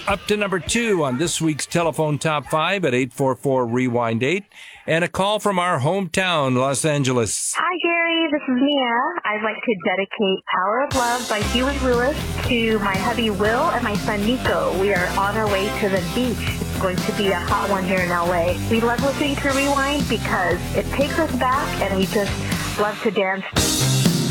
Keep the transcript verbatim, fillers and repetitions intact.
up to number two on this week's Telephone Top five at eight four four, rewind eight. And a call from our hometown, Los Angeles. Hi, Gary. This is Mia. I'd like to dedicate Power of Love by Huey Lewis to my hubby Will and my son Nico. We are on our way to the beach. It's going to be a hot one here in L A. We love listening to Rewind because it takes us back and we just love to dance.